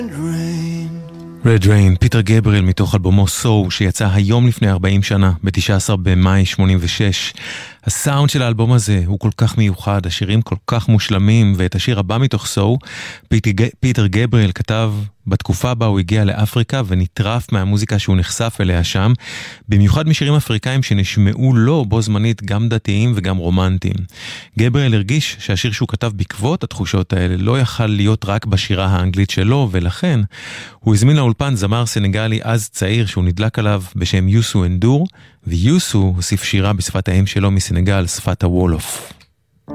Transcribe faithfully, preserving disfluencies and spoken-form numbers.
Red Rain, פיטר גבריאל מתוך אלבומו So, שיצא היום לפני ארבעים שנה, ב-תשעה עשר במאי שמונים ושש. הסאונד של האלבום הזה הוא כל כך מיוחד, השירים כל כך מושלמים, ואת השיר הבא מתוך So, פיטר גבריאל כתב בתקופה בה הוא הגיע לאפריקה ונטרף מהמוזיקה שהוא נחשף אליה שם, במיוחד משירים אפריקאים שנשמעו לו בו זמנית גם דתיים וגם רומנטיים. גבריאל הרגיש שהשיר שהוא כתב בעקבות התחושות האלה לא יכל להיות רק בשירה האנגלית שלו, ולכן הוא הזמין לאולפן זמר סנגלי אז צעיר שהוא נדלק עליו בשם יוסו אנדור, ויוסו הוסיף שירה בשפת האם שלו מסנגל, שפת הוולוף.